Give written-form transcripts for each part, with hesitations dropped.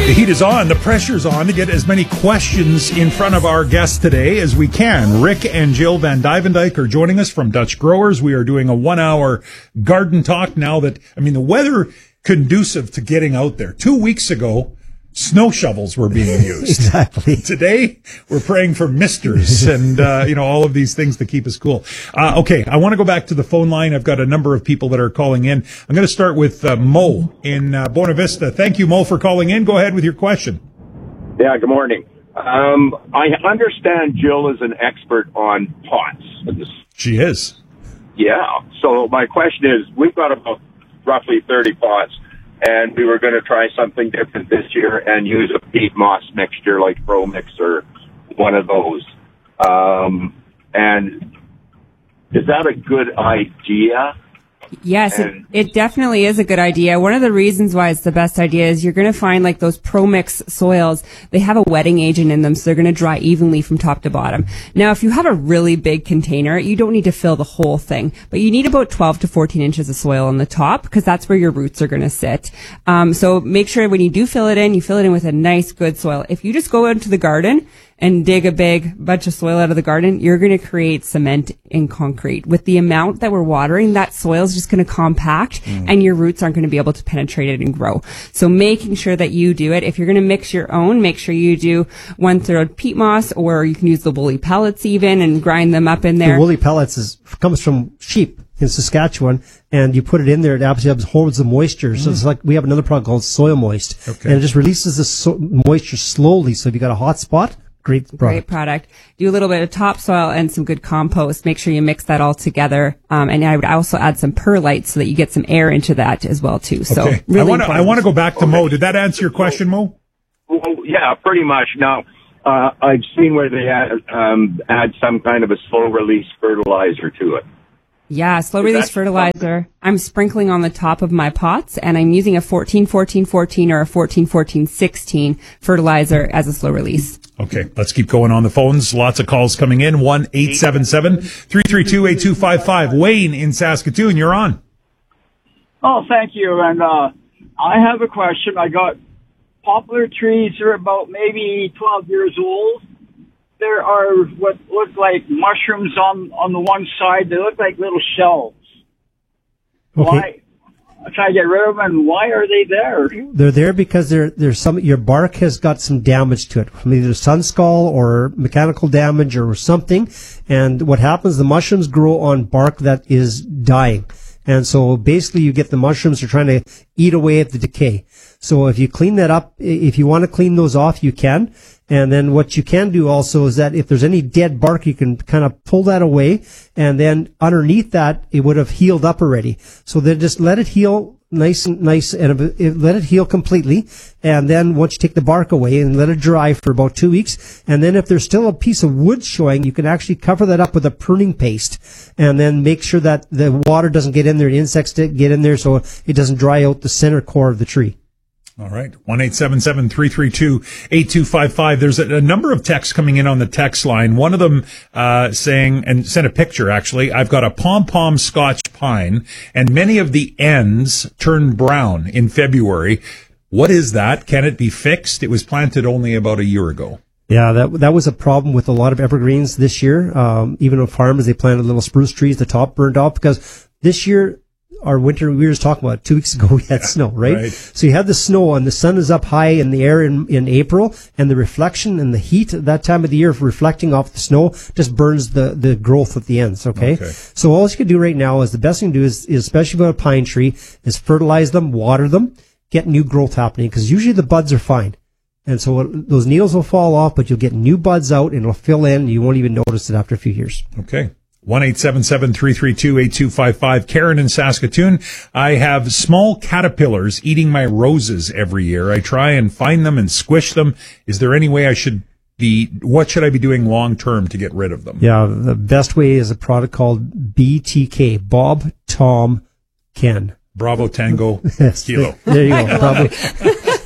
The heat is on, the pressure's on to get as many questions in front of our guests today as we can. Rick and Jill Van Duyvendyke are joining us from Dutch Growers. We are doing a 1-hour garden talk now that, the weather conducive to getting out there. 2 weeks ago, snow shovels were being used. Exactly. Today, we're praying for misters and, all of these things to keep us cool. Okay, I want to go back to the phone line. I've got a number of people that are calling in. I'm going to start with Mo in Buena Vista. Thank you, Mo, for calling in. Go ahead with your question. Yeah, good morning. I understand Jill is an expert on pots. She is. Yeah. So my question is, we've got about roughly 30 pots, and we were going to try something different this year and use a peat moss mixture like Pro Mix or one of those. And is that a good idea? Yes, it definitely is a good idea. One of the reasons why it's the best idea is you're going to find like those Pro Mix soils, they have a wetting agent in them, so they're going to dry evenly from top to bottom. Now, if you have a really big container, you don't need to fill the whole thing, but you need about 12 to 14 inches of soil on the top because that's where your roots are going to sit. So make sure when you do fill it in, you fill it in with a nice, good soil. If you just go out into the garden and dig a big bunch of soil out of the garden, you're going to create cement and concrete. With the amount that we're watering, that soil is just going to compact and your roots aren't going to be able to penetrate it and grow. So making sure that you do it. If you're going to mix your own, make sure you do 1/3 peat moss, or you can use the woolly pellets even and grind them up in there. The woolly pellets comes from sheep in Saskatchewan, and you put it in there, it absolutely absorbs the moisture. So it's like we have another product called Soil Moist, and it just releases the moisture slowly. So if you got a hot spot, great product. Do a little bit of topsoil and some good compost. Make sure you mix that all together. And I would also add some perlite so that you get some air into that as well too. So really I want to go back to Mo. Did that answer your question, Mo? Well, yeah, pretty much. Now, I've seen where they add some kind of a slow release fertilizer to it. Yeah, slow release fertilizer. I'm sprinkling on the top of my pots, and I'm using a 14-14-14 or a 14-14-16 fertilizer as a slow release. Okay, let's keep going on the phones. Lots of calls coming in. 1-877-332-8255. Wayne in Saskatoon, you're on. Oh, thank you. And I have a question. I got poplar trees that are about maybe 12 years old. There are what look like mushrooms on the one side. They look like little shells. Okay. Why? I try to get rid of them, and why are they there? They're there because there's your bark has got some damage to it, from either sun skull or mechanical damage or something. And what happens, the mushrooms grow on bark that is dying. And so basically you get the mushrooms are trying to eat away at the decay. So if you clean that up, if you want to clean those off, you can. And then what you can do also is that if there's any dead bark, you can kind of pull that away. And then underneath that, it would have healed up already. So then just let it heal nice and let it heal completely. And then once you take the bark away and let it dry for about 2 weeks. And then if there's still a piece of wood showing, you can actually cover that up with a pruning paste. And then make sure that the water doesn't get in there, the insects get in there, so it doesn't dry out the center core of the tree. All right. 1-877-332-8255. There's a number of texts coming in on the text line. One of them saying, and sent a picture actually, I've got a pom-pom Scotch pine, and many of the ends turn brown in February. What is that? Can it be fixed? It was planted only about a year ago. Yeah, that was a problem with a lot of evergreens this year. Even on farms, they planted little spruce trees, the top burned off, because this year, our winter, we were just talking about 2 weeks ago, we had snow, right? So you have the snow and the sun is up high in the air in April, and the reflection and the heat at that time of the year reflecting off the snow just burns the growth at the ends, okay? So all you can do right now is the best thing to do is especially with a pine tree, is fertilize them, water them, get new growth happening, because usually the buds are fine. And so those needles will fall off, but you'll get new buds out and it'll fill in. You won't even notice it after a few years. Okay. 1-877-332-8255. Karen in Saskatoon. I have small caterpillars eating my roses every year. I try and find them and squish them. Is there any way what should I be doing long term to get rid of them? Yeah, the best way is a product called BTK, Bob, Tom, Ken. Bravo Tango Yes, Kilo. There you go. Bravo.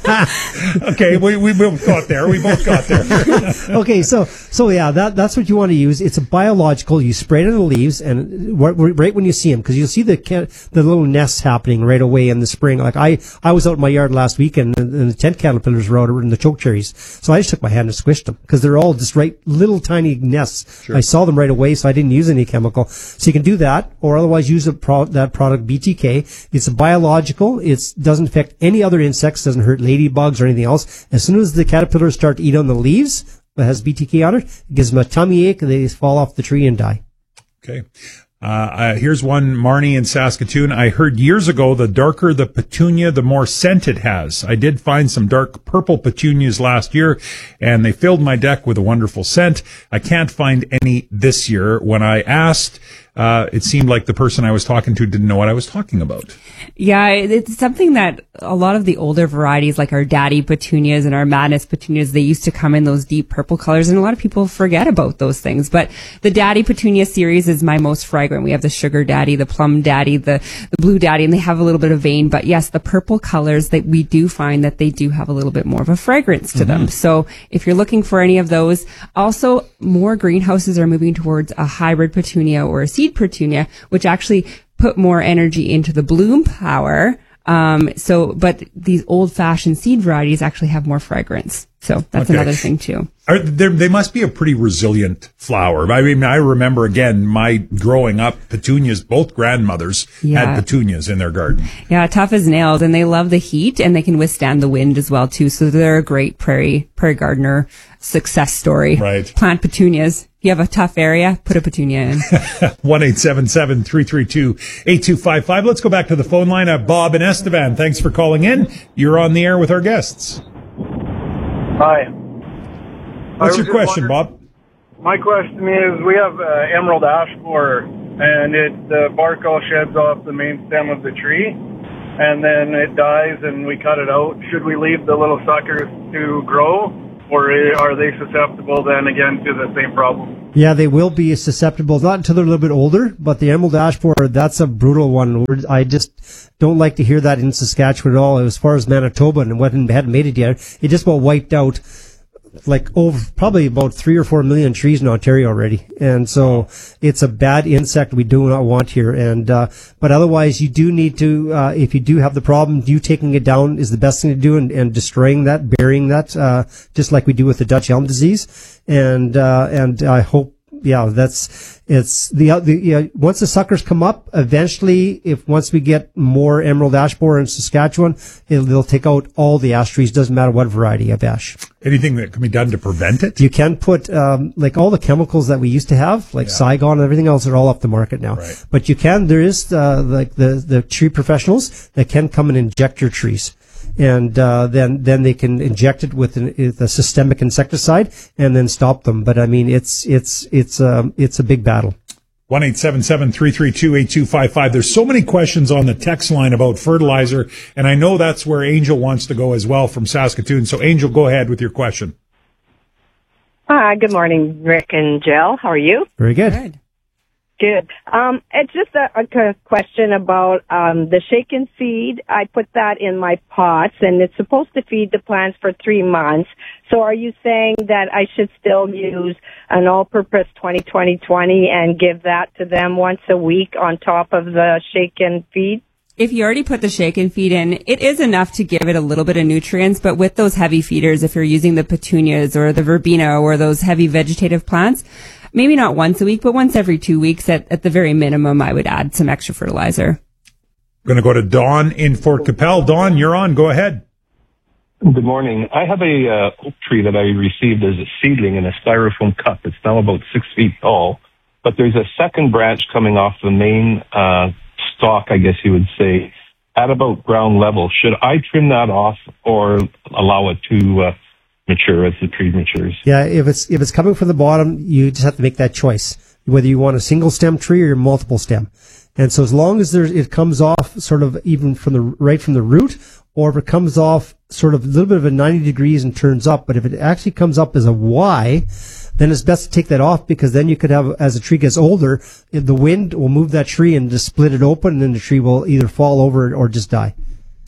Okay, we both got there. We both got there. Okay, so yeah, that's what you want to use. It's a biological. You spray it on the leaves, and right when you see them, because you'll see the little nests happening right away in the spring. Like I was out in my yard last week, and the tent caterpillars were out in the choke cherries. So I just took my hand and squished them because they're all just little tiny nests. Sure. I saw them right away, so I didn't use any chemical. So you can do that, or otherwise use that product BTK. It's a biological. It doesn't affect any other insects. Doesn't hurt ladybugs or anything else. As soon as the caterpillars start to eat on the leaves that has BTK on it, it gives them a tummy ache. They fall off the tree and die. Okay. Here's one, Marnie in Saskatoon. I heard years ago the darker the petunia, the more scent it has. I did find some dark purple petunias last year, and they filled my deck with a wonderful scent. I can't find any this year. When I asked, it seemed like the person I was talking to didn't know what I was talking about. Yeah, it's something that a lot of the older varieties, like our daddy petunias and our madness petunias, they used to come in those deep purple colors, and a lot of people forget about those things. But the daddy petunia series is my most fragrant. We have the sugar daddy, the plum daddy, the blue daddy, and they have a little bit of vein. But yes, the purple colors, that we do find that they do have a little bit more of a fragrance to them. So if you're looking for any of those, also more greenhouses are moving towards a hybrid petunia or a seed petunia, which actually put more energy into the bloom power. But these old-fashioned seed varieties actually have more fragrance. So that's another thing too. They must be a pretty resilient flower. I mean, I remember again, my growing up, petunias, both grandmothers had petunias in their garden. Yeah, tough as nails, and they love the heat, and they can withstand the wind as well too. So they're a great prairie gardener success story. Right. Plant petunias. You have a tough area, put a petunia in. 1-877-332-8255. Let's go back to the phone line. Bob and Estevan, thanks for calling in. You're on the air with our guests. Hi. What's your question, Bob? My question is, we have emerald ash borer, and the bark all sheds off the main stem of the tree, and then it dies, and we cut it out. Should we leave the little suckers to grow, or are they susceptible then again to the same problem? Yeah, they will be susceptible, not until they're a little bit older, but the emerald ash borer, that's a brutal one. I just don't like to hear that in Saskatchewan at all. As far as Manitoba, and hadn't made it yet, it just about wiped out probably about 3 or 4 million trees in Ontario already. And so it's a bad insect we do not want here. And, but otherwise you do need to, if you do have the problem, taking it down is the best thing to do, and destroying that, burying that, just like we do with the Dutch elm disease. And I hope, once the suckers come up, eventually, once we get more emerald ash borer in Saskatchewan, they'll take out all the ash trees, doesn't matter what variety of ash. Anything that can be done to prevent it? You can put, like all the chemicals that we used to have, like Saigon and everything else, are all off the market now. Right. But there is, the tree professionals that can come and inject your trees. And then they can inject it with a systemic insecticide and then stop them. But I mean, it's a big battle. 1-877-332-8255. There's so many questions on the text line about fertilizer, and I know that's where Angel wants to go as well from Saskatoon. So Angel, go ahead with your question. Hi, good morning, Rick and Jill. How are you? Very good. Good. It's just a question about the shaken feed. I put that in my pots, and it's supposed to feed the plants for 3 months. So are you saying that I should still use an all-purpose 20-20-20 and give that to them once a week on top of the shaken feed? If you already put the shaken feed in, it is enough to give it a little bit of nutrients, but with those heavy feeders, if you're using the petunias or the verbena or those heavy vegetative plants, maybe not once a week, but once every 2 weeks at the very minimum, I would add some extra fertilizer. I'm going to go to Don in Fort Capel. Don, you're on. Go ahead. Good morning. I have a oak tree that I received as a seedling in a styrofoam cup. It's now about 6 feet tall, but there's a second branch coming off the main stalk, I guess you would say, at about ground level. Should I trim that off or allow it to mature as the tree matures? Yeah, if it's coming from the bottom, you just have to make that choice, whether you want a single stem tree or multiple stem. And so as long as it comes off sort of even from the root, or if it comes off sort of a little bit of a 90 degrees and turns up, but if it actually comes up as a Y, then it's best to take that off, because then you could have, as the tree gets older, the wind will move that tree and just split it open, and then the tree will either fall over or just die.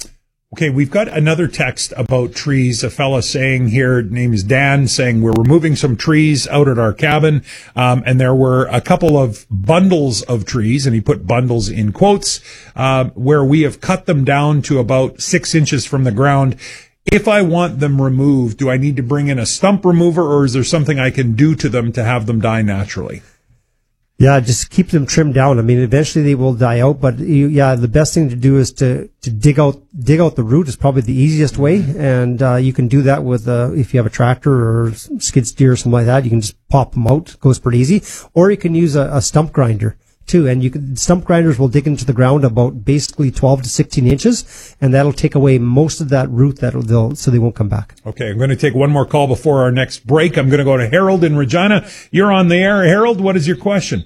Okay, we've got another text about trees. A fella saying here, name is Dan, saying we're removing some trees out at our cabin, and there were a couple of bundles of trees, and he put bundles in quotes, where we have cut them down to about 6 inches from the ground. If I want them removed, do I need to bring in a stump remover, or is there something I can do to them to have them die naturally? Yeah, just keep them trimmed down. I mean, eventually they will die out, but the best thing to do is to dig out the root is probably the easiest way. And, you can do that with, if you have a tractor or skid steer or something like that, you can just pop them out. It goes pretty easy. Or you can use a stump grinder too. And stump grinders will dig into the ground about basically 12 to 16 inches, and that'll take away most of that root so they won't come back. Okay, I'm going to take one more call before our next break. I'm going to go to Harold in Regina. You're on the air. Harold, what is your question?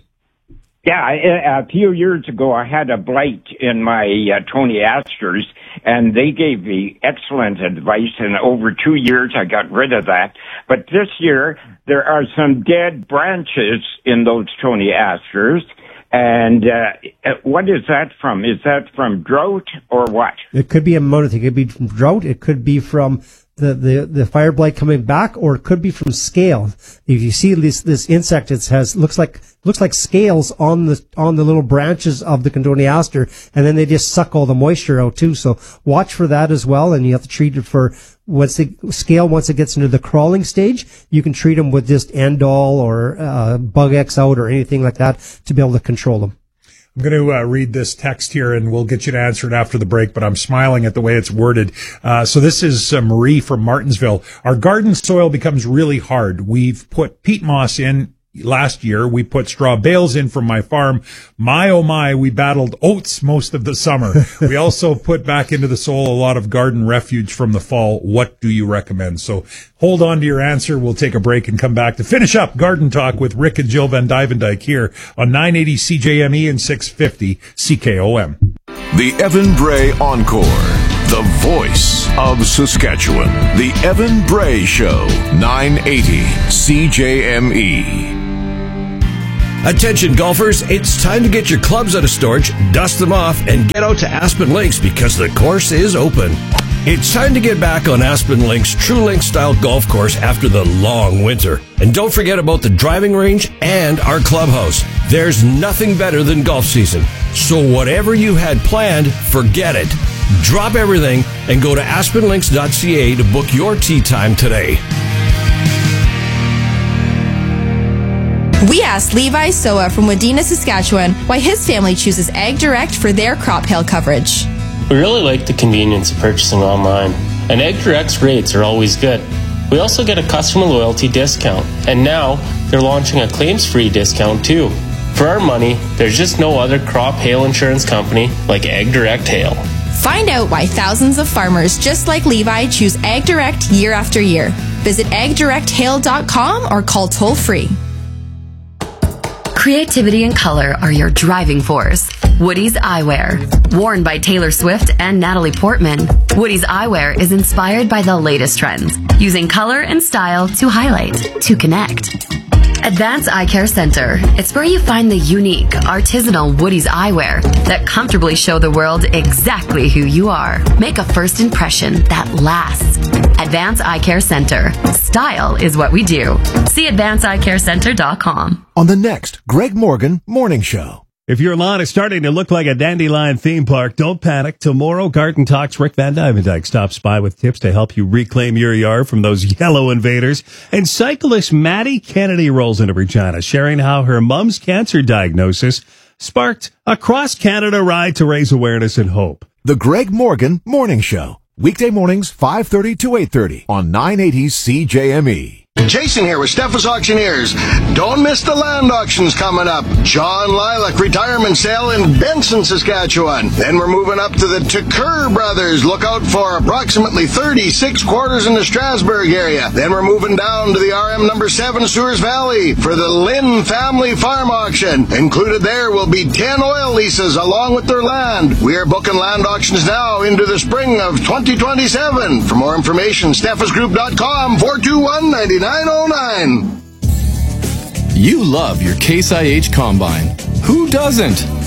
Yeah, a few years ago, I had a blight in my Tony Asters, and they gave me excellent advice, and over 2 years, I got rid of that. But this year, there are some dead branches in those Tony Asters, and what is that from? Is that from drought or what? It could be a amount of things. It could be from drought. It could be from the fire blight coming back, or it could be from scale. If you see this insect, it looks like scales on the little branches of the Condoneaster, and then they just suck all the moisture out too. So watch for that as well, and you have to treat it for once it gets into the crawling stage. You can treat them with just Endol or Bug X Out or anything like that to be able to control them. I'm going to read this text here, and we'll get you to answer it after the break, but I'm smiling at the way it's worded. So this is Marie from Martinsville. Our garden soil becomes really hard. We've put peat moss in last year. We put straw bales in from my farm. My, oh my, we battled oats most of the summer. We also put back into the soil a lot of garden refuge from the fall. What do you recommend? So hold on to your answer. We'll take a break and come back to finish up Garden Talk with Rick and Jill Van Duyvendyk here on 980 CJME and 650 CKOM. The Evan Bray Encore, the voice of Saskatchewan. The Evan Bray Show, 980 CJME. Attention golfers, it's time to get your clubs out of storage, dust them off, and get out to Aspen Links because the course is open. It's time to get back on Aspen Links' True Link style golf course after the long winter. And don't forget about the driving range and our clubhouse. There's nothing better than golf season. So whatever you had planned, forget it. Drop everything and go to aspenlinks.ca to book your tee time today. We asked Levi Soa from Wadena, Saskatchewan, why his family chooses Ag Direct for their crop hail coverage. We really like the convenience of purchasing online, and Ag Direct's rates are always good. We also get a customer loyalty discount, and now they're launching a claims-free discount too. For our money, there's just no other crop hail insurance company like Ag Direct Hail. Find out why thousands of farmers just like Levi choose Ag Direct year after year. Visit agdirecthail.com or call toll-free. Creativity and color are your driving force. Woody's Eyewear. Worn by Taylor Swift and Natalie Portman, Woody's Eyewear is inspired by the latest trends, using color and style to highlight, to connect. Advanced Eye Care Center. It's where you find the unique, artisanal Woody's eyewear that comfortably show the world exactly who you are. Make a first impression that lasts. Advanced Eye Care Center. Style is what we do. See advancedeyecarecenter.com. On the next Greg Morgan Morning Show. If your lawn is starting to look like a dandelion theme park, don't panic. Tomorrow, Garden Talks Rick Van Duyvendyk stops by with tips to help you reclaim your yard from those yellow invaders. And cyclist Maddie Kennedy rolls into Regina, sharing how her mom's cancer diagnosis sparked a cross-Canada ride to raise awareness and hope. The Greg Morgan Morning Show. Weekday mornings, 5:30 to 8:30 on 980 CJME. Jason here with Steffes Auctioneers. Don't miss the land auctions coming up. John Lilac retirement sale in Benson, Saskatchewan. Then we're moving up to the Tucker Brothers. Look out for approximately 36 quarters in the Strasbourg area. Then we're moving down to the RM number 7 Sewers Valley for the Lynn Family Farm Auction. Included there will be 10 oil leases along with their land. We are booking land auctions now into the spring of 2027. For more information, steffesgroup.com 421-9909. You love your Case IH Combine. Who doesn't?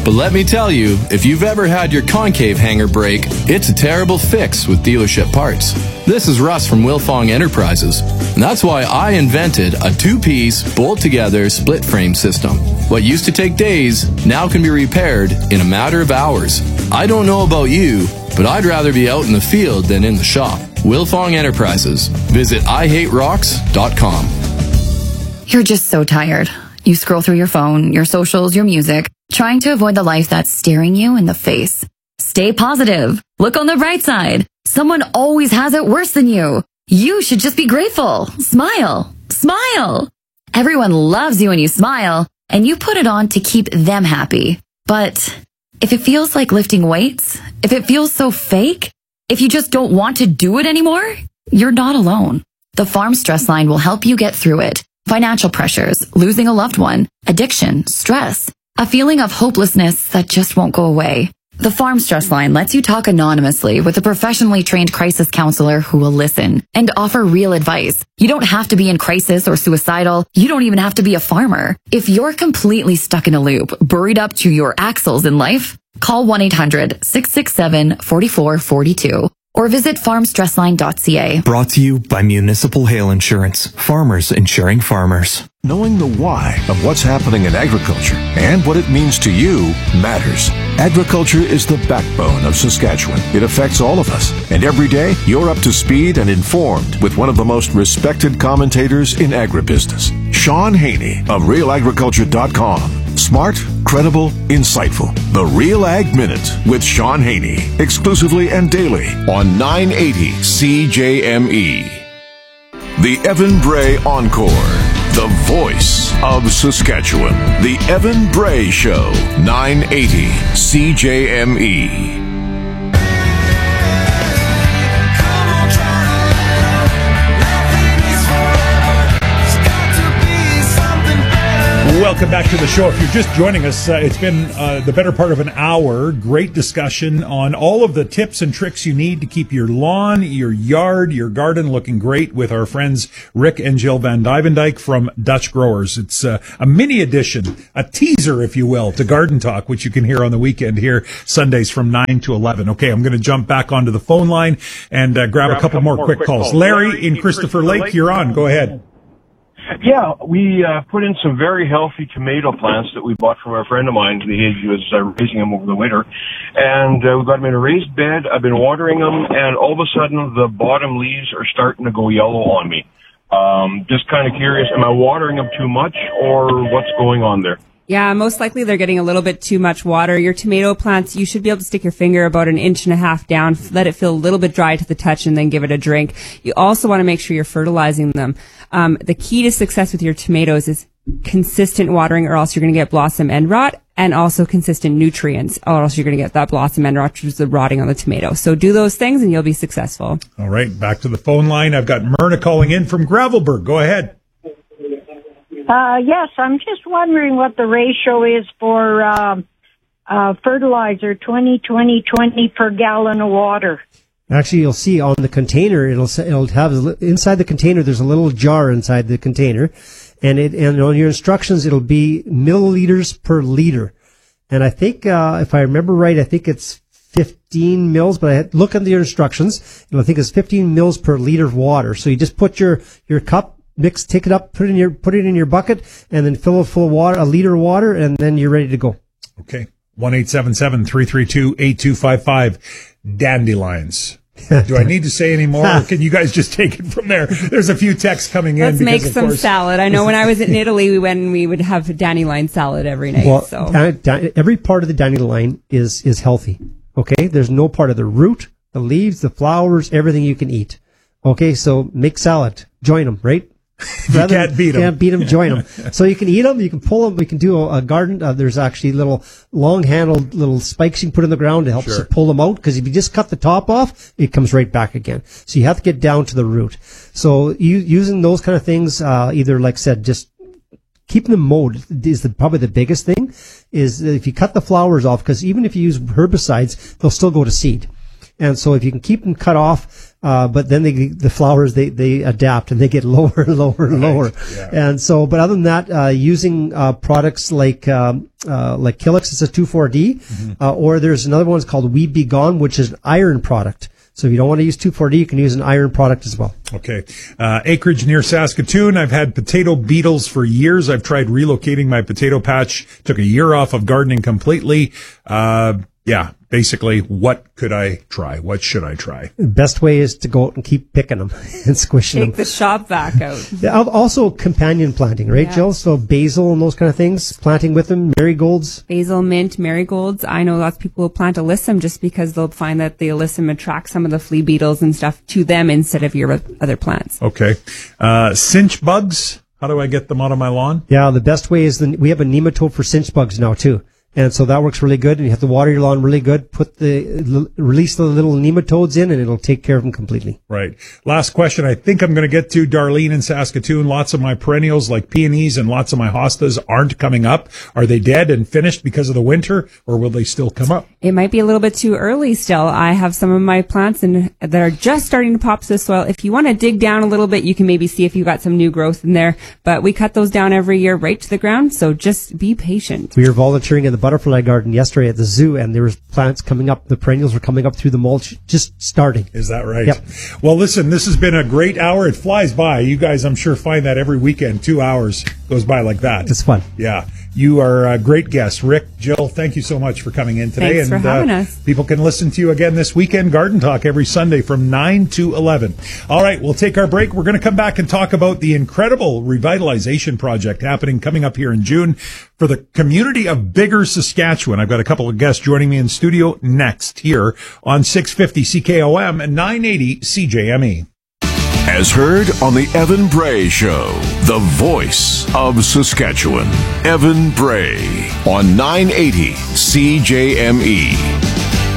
But let me tell you, if you've ever had your concave hanger break, it's a terrible fix with dealership parts. This is Russ from Wilfong Enterprises, and that's why I invented a two-piece, bolt-together, split-frame system. What used to take days now can be repaired in a matter of hours. I don't know about you, but I'd rather be out in the field than in the shop. Wilfong Enterprises. Visit IHateRocks.com. You're just so tired. You scroll through your phone, your socials, your music, trying to avoid the life that's staring you in the face. Stay positive. Look on the bright side. Someone always has it worse than you. You should just be grateful. Smile. Smile. Everyone loves you when you smile, and you put it on to keep them happy. But if it feels like lifting weights, if it feels so fake, if you just don't want to do it anymore, you're not alone. The Farm Stress Line will help you get through it. Financial pressures, losing a loved one, addiction, stress, a feeling of hopelessness that just won't go away. The Farm Stress Line lets you talk anonymously with a professionally trained crisis counselor who will listen and offer real advice. You don't have to be in crisis or suicidal. You don't even have to be a farmer. If you're completely stuck in a loop, buried up to your axles in life, call 1-800-667-4442 or visit farmstressline.ca. Brought to you by Municipal Hail Insurance. Farmers insuring farmers. Knowing the why of what's happening in agriculture and what it means to you matters. Agriculture is the backbone of Saskatchewan. It affects all of us. And every day, you're up to speed and informed with one of the most respected commentators in agribusiness, Sean Haney of RealAgriculture.com. Smart, credible, insightful. The Real Ag Minute with Sean Haney. Exclusively and daily on 980 CJME. The Evan Bray Encore. The voice of Saskatchewan. The Evan Bray Show. 980 CJME. Welcome back to the show. If you're just joining us, it's been the better part of an hour. Great discussion on all of the tips and tricks you need to keep your lawn, your yard, your garden looking great with our friends Rick and Jill Van Duyvendyk from Dutch Growers. It's a mini edition, a teaser, if you will, to Garden Talk, which you can hear on the weekend here Sundays from 9 to 11. Okay, I'm going to jump back onto the phone line and grab a couple more quick calls. Larry in Christopher Lake, you're on. Go ahead. Yeah, we put in some very healthy tomato plants that we bought from a friend of mine. He was raising them over the winter. And we got them in a raised bed. I've been watering them, and all of a sudden the bottom leaves are starting to go yellow on me. Just kind of curious, am I watering them too much, or what's going on there? Yeah, most likely they're getting a little bit too much water. Your tomato plants, you should be able to stick your finger about 1.5 inches down, let it feel a little bit dry to the touch, and then give it a drink. You also want to make sure you're fertilizing them. The key to success with your tomatoes is consistent watering, or else you're going to get blossom end rot, and also consistent nutrients, or else you're going to get that blossom end rot, which is the rotting on the tomato. So do those things and you'll be successful. All right, back to the phone line. I've got Myrna calling in from Gravelburg. Go ahead. Yes, I'm just wondering what the ratio is for fertilizer, 20 per gallon of water. Actually, you'll see on the container, it'll have inside the container. There's a little jar inside the container, and on your instructions, it'll be milliliters per liter. And I think if I remember right, I think it's 15 mils. But I look at the instructions, and I think it's 15 mils per liter of water. So you just put your cup. Take it up, put it in your bucket, and then fill it full of water, a liter of water, and then you're ready to go. Okay. 1-877-332-8255. Dandelions. Do I need to say any more, or can you guys just take it from there? There's a few texts coming in. Let's make some salad. I know when I was in Italy, we would have dandelion salad every night. Well, so every part of the dandelion is healthy. Okay? There's no part of the root, the leaves, the flowers, everything you can eat. Okay? So make salad. Join them, right? You can't beat them. Can't beat them, join them. So you can eat them, you can pull them, we can do a garden. There's actually little long-handled little spikes you can put in the ground to help pull them out, because if you just cut the top off, it comes right back again. So you have to get down to the root. So using those kind of things, either, like I said, just keeping them mowed is probably the biggest thing, is if you cut the flowers off, because even if you use herbicides, they'll still go to seed. And so if you can keep them cut off, But then the flowers, they adapt and they get lower and lower and lower. Yeah. And so, but other than that, using products like Killix, it's a 2,4-D, or there's another one called Weed Be Gone, which is an iron product. So if you don't want to use 2,4-D, you can use an iron product as well. Okay. Acreage near Saskatoon. I've had potato beetles for years. I've tried relocating my potato patch. Took a year off of gardening completely. Basically, what could I try? What should I try? The best way is to go out and keep picking them and squishing them. Take the shop vac out. Yeah, also companion planting, right, Jill? So basil and those kind of things, planting with them, marigolds. Basil, mint, marigolds. I know lots of people will plant alyssum just because they'll find that the alyssum attracts some of the flea beetles and stuff to them instead of your other plants. Okay. Cinch bugs. How do I get them out of my lawn? Yeah, the best way is we have a nematode for cinch bugs now too. And so that works really good. And you have to water your lawn really good. Release the little nematodes in, and it'll take care of them completely. Right. Last question. I think I'm going to get to Darlene in Saskatoon. Lots of my perennials like peonies and lots of my hostas aren't coming up. Are they dead and finished because of the winter, or will they still come up? It might be a little bit too early still. I have some of my plants that are just starting to pop to the soil. If you want to dig down a little bit, you can maybe see if you got some new growth in there. But we cut those down every year right to the ground. So just be patient. We were volunteering in the butterfly garden yesterday at the zoo, and there was plants coming up. The perennials were coming up through the mulch, just starting. Is that right? Yep. Well, listen, this has been a great hour. It flies by. You guys, I'm sure, find that every weekend. 2 hours goes by like that. It's fun. Yeah. You are a great guest. Rick, Jill, thank you so much for coming in today. Thanks for having us. People can listen to you again this weekend, Garden Talk, every Sunday from 9 to 11. All right, we'll take our break. We're going to come back and talk about the incredible revitalization project coming up here in June for the community of Bigger, Saskatchewan. I've got a couple of guests joining me in studio next here on 650 CKOM and 980 CJME. As heard on the Evan Bray Show, the voice of Saskatchewan. Evan Bray on 980 CJME.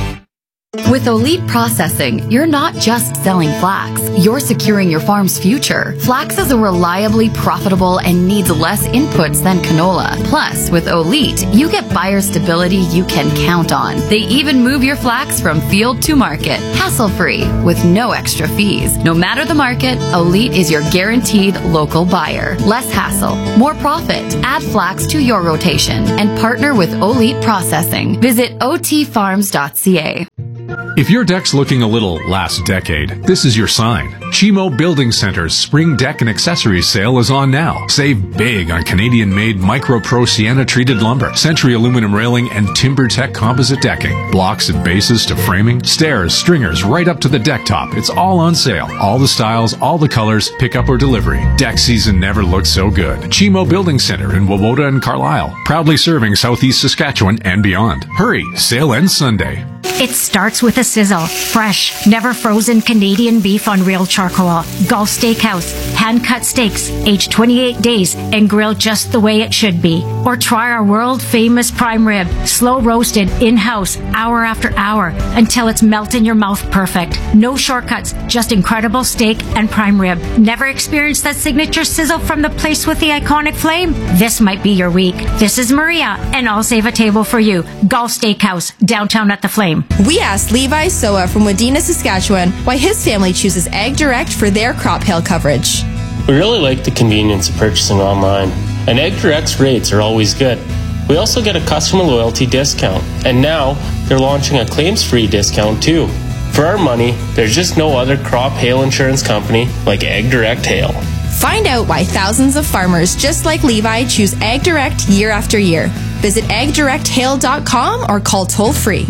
With Olite Processing, you're not just selling flax, you're securing your farm's future. Flax is a reliably profitable and needs less inputs than canola. Plus, with Olite, you get buyer stability you can count on. They even move your flax from field to market, hassle-free, with no extra fees. No matter the market, Olite is your guaranteed local buyer. Less hassle, more profit. Add flax to your rotation and partner with Olite Processing. Visit otfarms.ca. If your deck's looking a little last decade, this is your sign. Chimo Building Center's Spring Deck and Accessories sale is on now. Save big on Canadian-made Micro Pro Sienna-treated lumber, Century aluminum railing, and TimberTech composite decking. Blocks and bases to framing, stairs, stringers, right up to the deck top. It's all on sale. All the styles, all the colors, pickup or delivery. Deck season never looked so good. Chimo Building Center in Wawota and Carlisle. Proudly serving Southeast Saskatchewan and beyond. Hurry, sale ends Sunday. It starts with a sizzle. Fresh, never frozen Canadian beef on real charcoal. Gulf Steakhouse. Hand-cut steaks, aged 28 days and grilled just the way it should be. Or try our world-famous prime rib. Slow roasted, in-house, hour after hour, until it's melt in your mouth perfect. No shortcuts, just incredible steak and prime rib. Never experienced that signature sizzle from the place with the iconic flame? This might be your week. This is Maria, and I'll save a table for you. Gulf Steakhouse, downtown at the Flame. We asked Levi Soa from Wadena, Saskatchewan, why his family chooses Ag Direct for their crop hail coverage. We really like the convenience of purchasing online, and Ag Direct's rates are always good. We also get a customer loyalty discount, and now they're launching a claims-free discount too. For our money, there's just no other crop hail insurance company like Ag Direct Hail. Find out why thousands of farmers just like Levi choose Ag Direct year after year. Visit agdirecthail.com or call toll-free.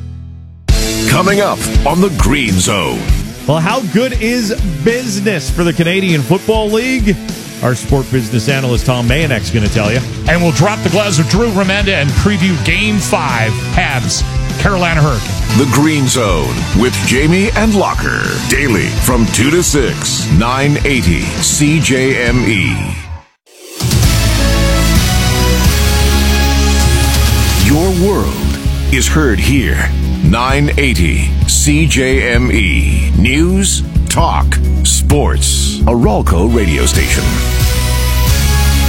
Coming up on the Green Zone. Well, how good is business for the Canadian Football League? Our sport business analyst Tom Mayonek is going to tell you. And we'll drop the gloves of Drew Remenda and preview Game 5, Habs, Carolina Hurricane. The Green Zone with Jamie and Locker. Daily from 2 to 6, 980 CJME. Your world is heard here. 980 CJME. News, talk, sports. A Ralco radio station.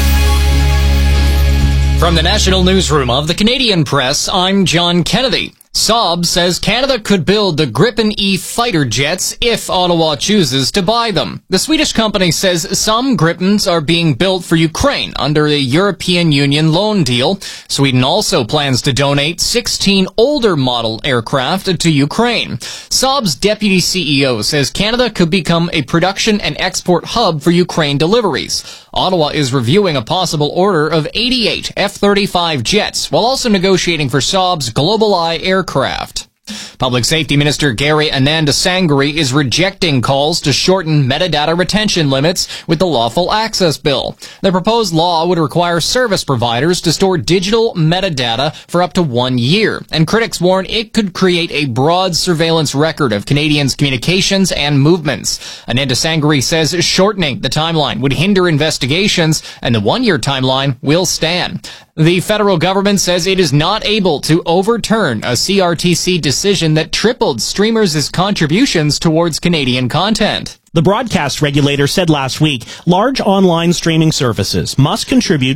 From the National Newsroom of the Canadian Press, I'm John Kennedy. Saab says Canada could build the Gripen E fighter jets if Ottawa chooses to buy them. The Swedish company says some Gripens are being built for Ukraine under a European Union loan deal. Sweden also plans to donate 16 older model aircraft to Ukraine. Saab's deputy CEO says Canada could become a production and export hub for Ukraine deliveries. Ottawa is reviewing a possible order of 88 F-35 jets while also negotiating for Saab's GlobalEye aircraft. Public Safety Minister Gary Anandasangri is rejecting calls to shorten metadata retention limits with the Lawful Access Bill. The proposed law would require service providers to store digital metadata for up to 1 year, and critics warn it could create a broad surveillance record of Canadians' communications and movements. Anandasangri says shortening the timeline would hinder investigations, and the 1 year timeline will stand. The federal government says it is not able to overturn a CRTC decision that tripled streamers' contributions towards Canadian content. The broadcast regulator said last week large online streaming services must contribute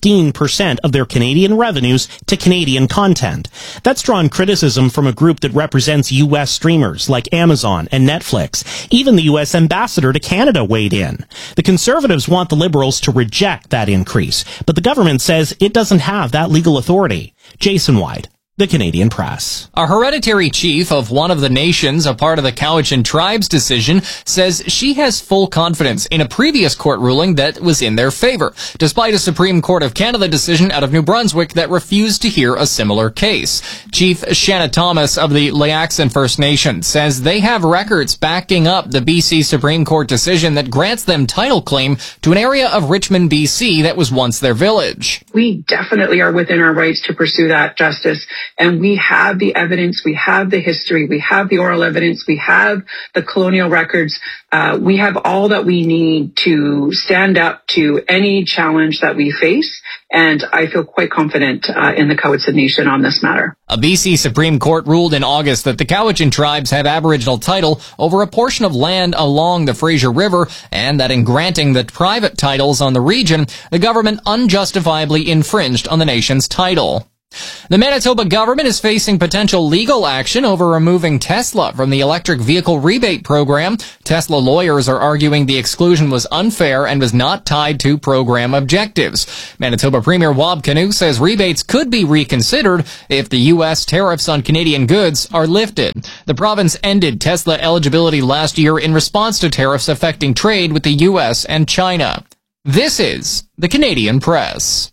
15% of their Canadian revenues to Canadian content. That's drawn criticism from a group that represents U.S. streamers like Amazon and Netflix. Even the U.S. ambassador to Canada weighed in. The Conservatives want the Liberals to reject that increase, but the government says it doesn't have that legal authority. Jason White, The Canadian Press. A hereditary chief of one of the nations, a part of the Cowichan tribe's decision, says she has full confidence in a previous court ruling that was in their favor, despite a Supreme Court of Canada decision out of New Brunswick that refused to hear a similar case. Chief Shanna Thomas of the Layaxan First Nation says they have records backing up the BC Supreme Court decision that grants them title claim to an area of Richmond, BC that was once their village. We definitely are within our rights to pursue that justice. And we have the evidence, we have the history, we have the oral evidence, we have the colonial records. We have all that we need to stand up to any challenge that we face. And I feel quite confident in the Cowichan Nation on this matter. A BC Supreme Court ruled in August that the Cowichan tribes have Aboriginal title over a portion of land along the Fraser River, and that in granting the private titles on the region, the government unjustifiably infringed on the nation's title. The Manitoba government is facing potential legal action over removing Tesla from the electric vehicle rebate program. Tesla lawyers are arguing the exclusion was unfair and was not tied to program objectives. Manitoba Premier Wab Kinew says rebates could be reconsidered if the U.S. tariffs on Canadian goods are lifted. The province ended Tesla eligibility last year in response to tariffs affecting trade with the U.S. and China. This is the Canadian Press.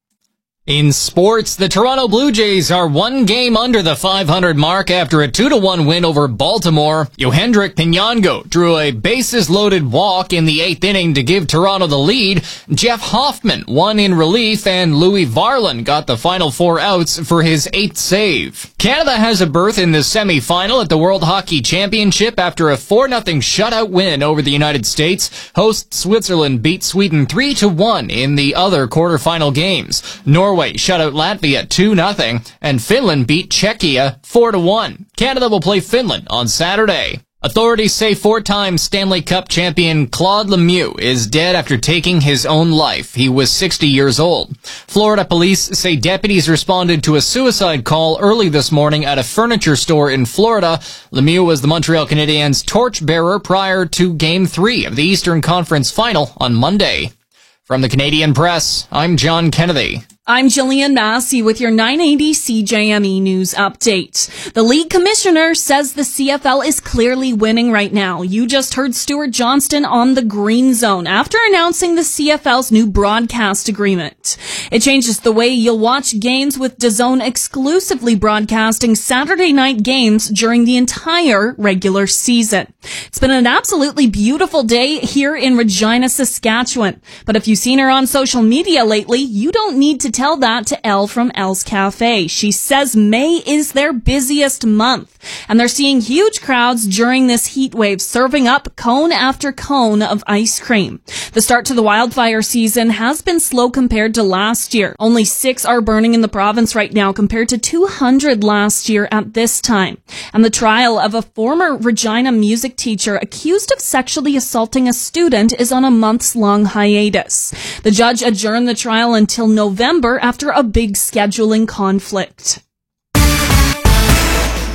In sports, the Toronto Blue Jays are 1 game under the 500 mark after a 2-1 win over Baltimore. Yohendrick Pinyango drew a bases-loaded walk in the 8th inning to give Toronto the lead. Jeff Hoffman won in relief, and Louis Varland got the final 4 outs for his 8th save. Canada has a berth in the semi-final at the World Hockey Championship after a 4-0 shutout win over the United States. Host Switzerland beat Sweden 3-1 in the other quarterfinal games. Norway shut out Latvia 2-0, and Finland beat Czechia 4-1. Canada will play Finland on Saturday. Authorities say 4-time Stanley Cup champion Claude Lemieux is dead after taking his own life. He was 60 years old. Florida police say deputies responded to a suicide call early this morning at a furniture store in Florida. Lemieux was the Montreal Canadiens' torchbearer prior to Game 3 of the Eastern Conference Final on Monday. From the Canadian Press, I'm John Kennedy. I'm Jillian Massey with your 980 CJME News Update. The league commissioner says the CFL is clearly winning right now. You just heard Stuart Johnston on the Green Zone after announcing the CFL's new broadcast agreement. It changes the way you'll watch games, with DAZN exclusively broadcasting Saturday night games during the entire regular season. It's been an absolutely beautiful day here in Regina, Saskatchewan. But if you've seen her on social media lately, you don't need to tell that to Elle from Elle's Cafe. She says May is their busiest month, and they're seeing huge crowds during this heat wave, serving up cone after cone of ice cream. The start to the wildfire season has been slow compared to last year. Only 6 are burning in the province right now compared to 200 last year at this time. And the trial of a former Regina music teacher accused of sexually assaulting a student is on a months-long hiatus. The judge adjourned the trial until November after a big scheduling conflict.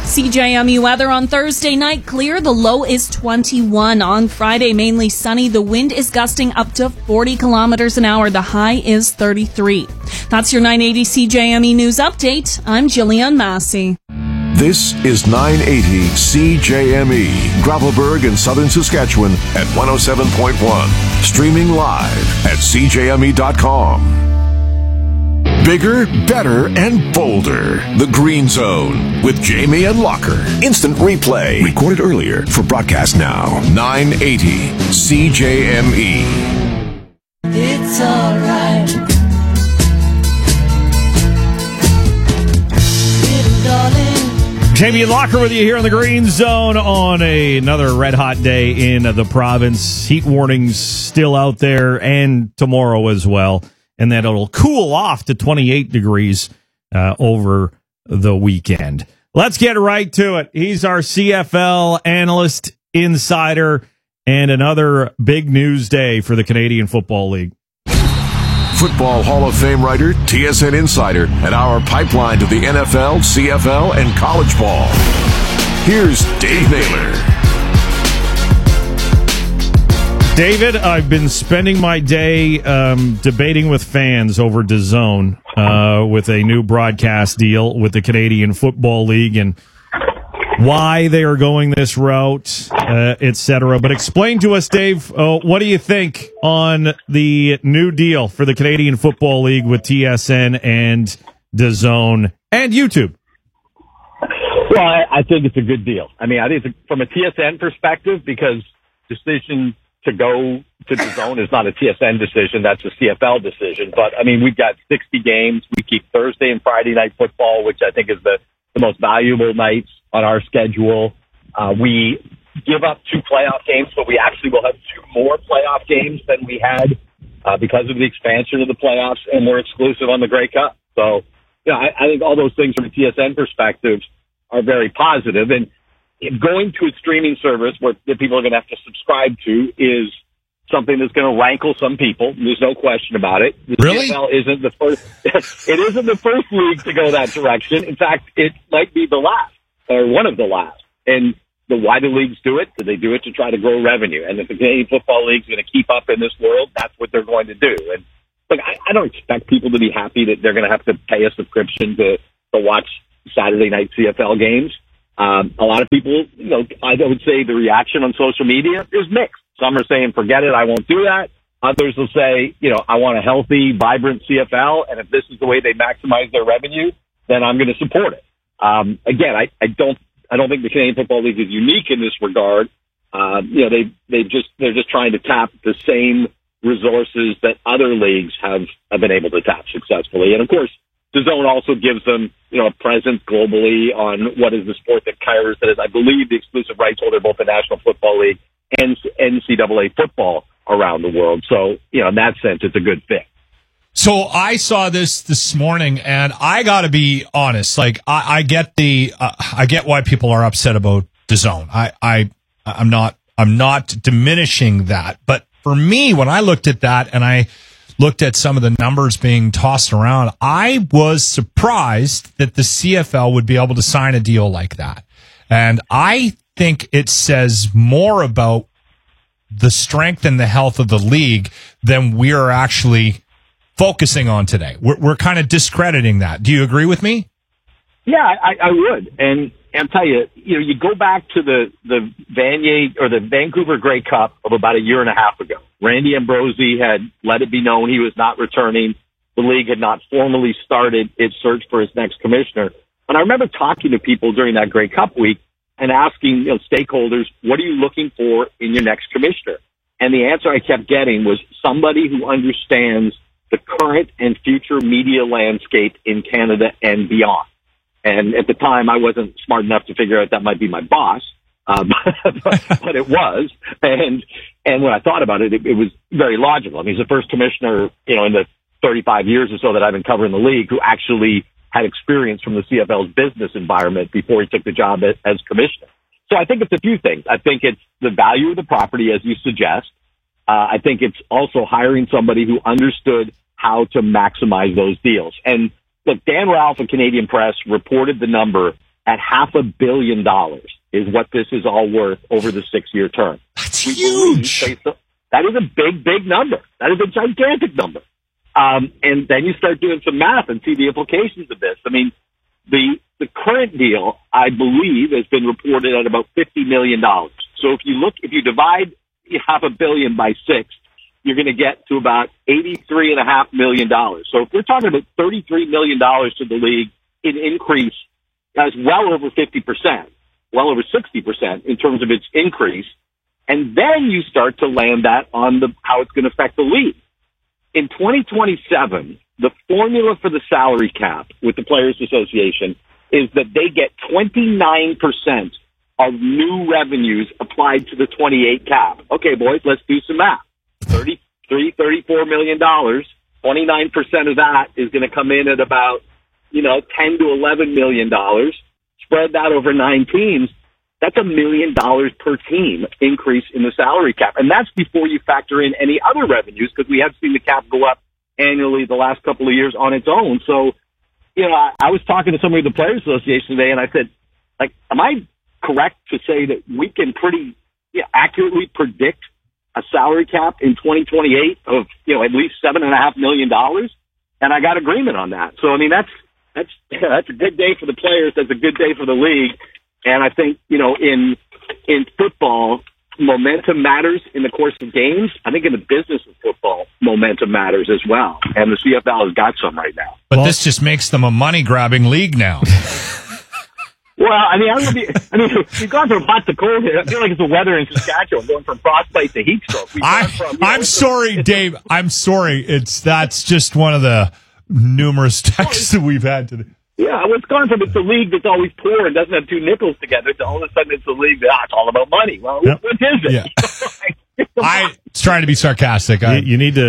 CJME weather on Thursday night, clear. The low is 21. On Friday, mainly sunny. The wind is gusting up to 40 kilometers an hour. The high is 33. That's your 980 CJME News Update. I'm Jillian Massey. This is 980 CJME, Gravelburg in southern Saskatchewan at 107.1. Streaming live at CJME.com. Bigger, better, and bolder. The Green Zone with Jamie and Locker. Instant replay. Recorded earlier for broadcast now. 980 CJME. It's alright. Jamie Locker with you here in the Green Zone on another red-hot day in the province. Heat warnings still out there, and tomorrow as well. And then it'll cool off to 28 degrees over the weekend. Let's get right to it. He's our CFL analyst, insider, and another big news day for the Canadian Football League. Football Hall of Fame writer, TSN insider, and our pipeline to the NFL, CFL, and college ball. Here's Dave Naylor. David, I've been spending my day debating with fans over DAZN with a new broadcast deal with the Canadian Football League and why they are going this route, etc. But explain to us, Dave, what do you think on the new deal for the Canadian Football League with TSN and DAZN and YouTube? Well, I think it's a good deal. I mean, I think it's from a TSN perspective, because decision to go to DAZN is not a TSN decision. That's a CFL decision. But, I mean, we've got 60 games. We keep Thursday and Friday night football, which I think is the most valuable nights on our schedule. We give up 2 playoff games, but we actually will have 2 more playoff games than we had because of the expansion of the playoffs, and we're exclusive on the Grey Cup. So, you know, I think all those things from a TSN perspective are very positive. And going to a streaming service where that people are going to have to subscribe to is something that's going to rankle some people. There's no question about it. The Really? CFL isn't the first. It isn't the first league to go that direction. In fact, it might be the last or one of the last. And why do leagues do it? Do they do it to try to grow revenue? And if the Canadian Football League is going to keep up in this world, that's what they're going to do. And look, I don't expect people to be happy that they're going to have to pay a subscription to watch Saturday night CFL games. A lot of people, you know, I would say the reaction on social media is mixed. Some are saying, forget it, I won't do that. Others will say, you know, I want a healthy, vibrant CFL, and if this is the way they maximize their revenue, then I'm going to support it. Again, I don't think the Canadian Football League is unique in this regard. You know, they're just trying to tap the same resources that other leagues have been able to tap successfully. And of course, DAZN also gives them, you know, a presence globally on what is the sport that Kairos, that is, I believe, the exclusive rights holder of both the National Football League and NCAA football around the world. So, you know, in that sense, it's a good fit. So I saw this morning, and I got to be honest. Like, I get I get why people are upset about DAZN. I'm not diminishing that, but for me, when I looked at that and I looked at some of the numbers being tossed around, I was surprised that the CFL would be able to sign a deal like that. And I think it says more about the strength and the health of the league than we are actually focusing on today. We're kind of discrediting that. Do you agree with me? Yeah, I would. And I'll tell you, you know, you go back to the Vanier or the Vancouver Grey Cup of about a year and a half ago. Randy Ambrosie had let it be known he was not returning. The league had not formally started its search for its next commissioner. And I remember talking to people during that Grey Cup week and asking, you know, stakeholders, what are you looking for in your next commissioner? And the answer I kept getting was somebody who understands the current and future media landscape in Canada and beyond. And at the time, I wasn't smart enough to figure out that might be my boss, but it was. And when I thought about it, it was very logical. I mean, he's the first commissioner, you know, in the 35 years or so that I've been covering the league who actually had experience from the CFL's business environment before he took the job as commissioner. So I think it's a few things. I think it's the value of the property, as you suggest. I think it's also hiring somebody who understood how to maximize those deals. And look, Dan Ralph of Canadian Press reported the number at $500 million is what this is all worth over the 6-year term. That's huge. That is a big, big number. That is a gigantic number. And then you start doing some math and see the implications of this. I mean, the current deal, I believe, has been reported at about $50 million. So if you divide $500 million by 6, you're going to get to about $83.5 million. So if we're talking about $33 million to the league in increase, that's well over 50%, well over 60% in terms of its increase. And then you start to land that on how it's going to affect the league. In 2027, the formula for the salary cap with the Players Association is that they get 29% of new revenues applied to the 28 cap. Okay, boys, let's do some math. $34 million. 29% of that is going to come in at about, $10 to $11 million. Spread that over 9 teams. That's $1 million per team increase in the salary cap. And that's before you factor in any other revenues, because we have seen the cap go up annually the last couple of years on its own. So, I was talking to somebody at the Players Association today, and I said, am I correct to say that we can pretty accurately predict a salary cap in 2028 of, at least $7.5 million? And I got agreement on that. So, I mean, that's a good day for the players. That's a good day for the league. And I think, in football, momentum matters in the course of games. I think in the business of football, momentum matters as well. And the CFL has got some right now. But this just makes them a money-grabbing league now. Well, I mean, we've gone from hot to cold here. I feel like it's the weather in Saskatchewan, going from frostbite to heat stroke. I'm sorry, Dave. I'm sorry. That's just one of the numerous texts that we've had today. Yeah, it's gone from it's a league that's always poor and doesn't have two nickels together to all of a sudden it's a league that it's all about money. Well, What is it? Yeah. I was trying to be sarcastic. You need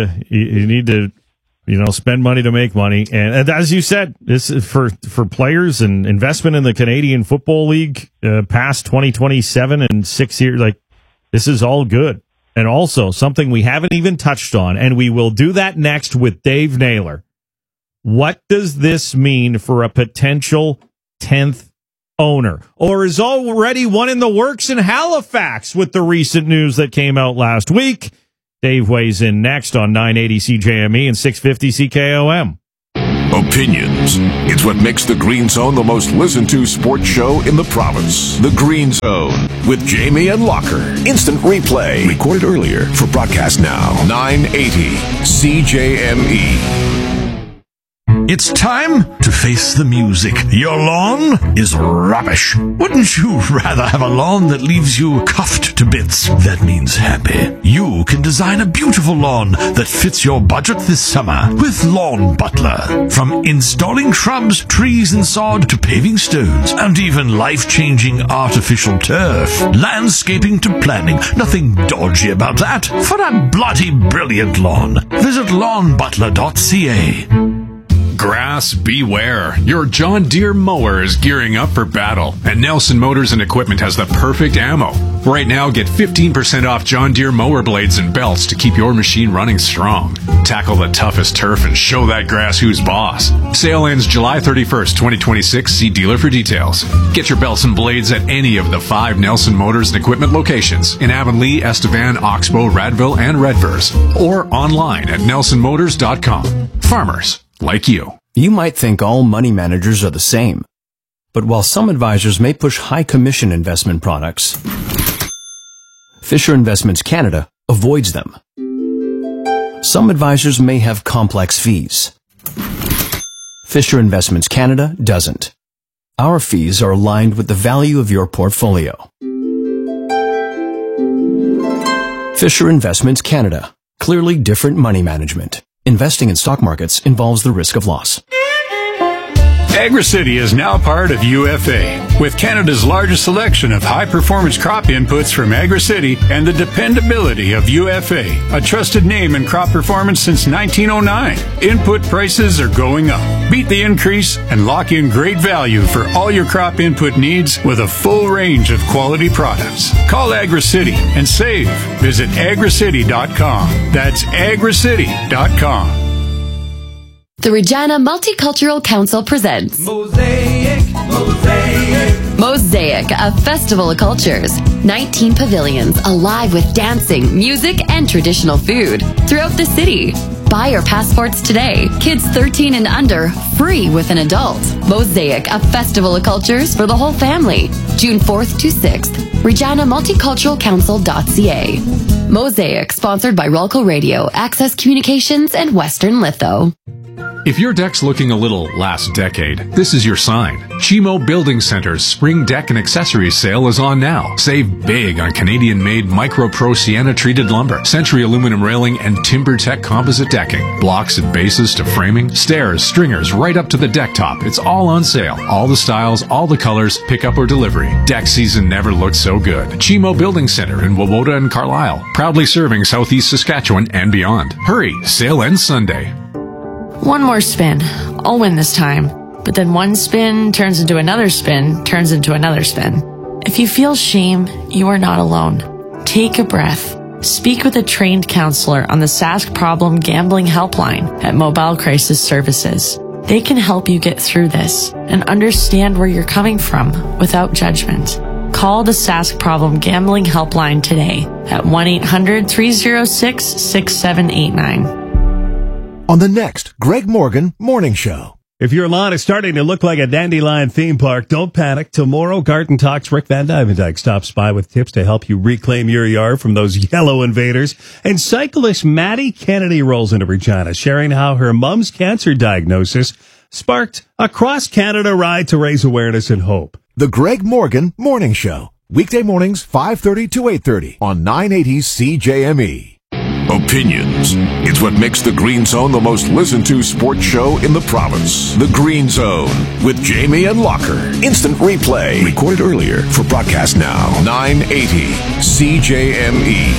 to spend money to make money. And as you said, this is for players and investment in the Canadian Football League past 2027 and 6 years. This is all good. And also something we haven't even touched on, and we will do that next with Dave Naylor. What does this mean for a potential 10th owner? Or is already one in the works in Halifax with the recent news that came out last week? Dave weighs in next on 980 CJME and 650 CKOM. Opinions. It's what makes The Green Zone the most listened to sports show in the province. The Green Zone with Jamie and Locker. Instant replay. Recorded earlier for broadcast now. 980 CJME. It's time to face the music. Your lawn is rubbish. Wouldn't you rather have a lawn that leaves you cuffed to bits? That means happy. You can design a beautiful lawn that fits your budget this summer with Lawn Butler. From installing shrubs, trees and sod to paving stones and even life-changing artificial turf. Landscaping to planning. Nothing dodgy about that. For a bloody brilliant lawn, visit lawnbutler.ca. Grass beware. Your John Deere mower is gearing up for battle, and Nelson Motors and Equipment has the perfect ammo. Right now, get 15% off John Deere mower blades and belts to keep your machine running strong. Tackle the toughest turf and show that grass who's boss. Sale ends July 31st, 2026. See dealer for details. Get your belts and blades at any of the 5 Nelson Motors and Equipment locations in Avonlea, Estevan, Oxbow, Radville, and Redvers, or online at nelsonmotors.com. Farmers like you. You might think all money managers are the same. But while some advisors may push high commission investment products, Fisher Investments Canada avoids them. Some advisors may have complex fees. Fisher Investments Canada doesn't. Our fees are aligned with the value of your portfolio. Fisher Investments Canada. Clearly different money management. Investing in stock markets involves the risk of loss. AgriCity is now part of UFA. With Canada's largest selection of high-performance crop inputs from AgriCity and the dependability of UFA, a trusted name in crop performance since 1909. Input prices are going up. Beat the increase and lock in great value for all your crop input needs with a full range of quality products. Call AgriCity and save. Visit agricity.com. That's agricity.com. The Regina Multicultural Council presents Mosaic Mosaic, a festival of cultures. 19 pavilions alive with dancing, music, and traditional food throughout the city. Buy your passports today. Kids 13 and under, free with an adult. Mosaic, a festival of cultures for the whole family. June 4th to 6th. ReginaMulticulturalCouncil.ca. Mosaic, sponsored by Rolco Radio, Access Communications, and Western Litho. If your deck's looking a little last decade, this is your sign. Chimo Building Center's spring deck and accessories sale is on now. Save big on Canadian-made Micro Pro Sienna treated lumber, Century aluminum railing, and TimberTech composite decking. Blocks and bases to framing, stairs, stringers, right up to the deck top. It's all on sale. All the styles, all the colors, pickup or delivery. Deck season never looked so good. Chimo Building Center in Wawota and Carlisle. Proudly serving Southeast Saskatchewan and beyond. Hurry, sale ends Sunday. One more spin. I'll win this time. But then one spin turns into another spin, turns into another spin. If you feel shame, you are not alone. Take a breath. Speak with a trained counselor on the Sask Problem Gambling Helpline at Mobile Crisis Services. They can help you get through this and understand where you're coming from without judgment. Call the Sask Problem Gambling Helpline today at 1-800-306-6789. On the next Greg Morgan Morning Show. If your lawn is starting to look like a dandelion theme park, don't panic. Tomorrow, Garden Talks Rick Van Dyke stops by with tips to help you reclaim your yard from those yellow invaders. And cyclist Maddie Kennedy rolls into Regina, sharing how her mom's cancer diagnosis sparked a cross-Canada ride to raise awareness and hope. The Greg Morgan Morning Show. Weekday mornings, 5:30 to 8:30 on 980 CJME. Opinions. It's what makes The Green Zone the most listened to sports show in the province. The Green Zone with Jamie and Locker. Instant replay. Recorded earlier for broadcast now. 980 CJME.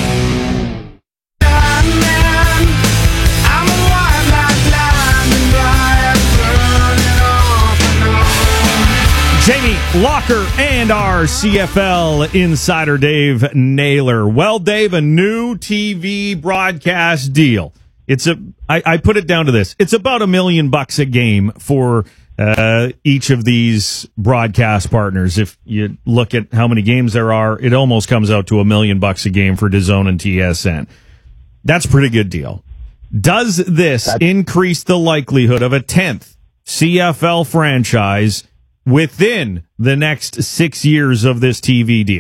Jamie Locker and our CFL insider Dave Naylor. Well, Dave, a new TV broadcast deal. I put it down to this. It's about $1 million a game for each of these broadcast partners. If you look at how many games there are, it almost comes out to $1 million a game for DAZN and TSN. That's a pretty good deal. Does this increase the likelihood of a 10th CFL franchise within the next 6 years of this TV deal?